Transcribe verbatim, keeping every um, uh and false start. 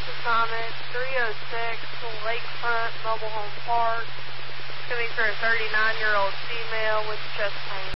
assignment, three oh six Lakefront Mobile Home Park. It's going to be for a thirty-nine-year-old female with chest pain.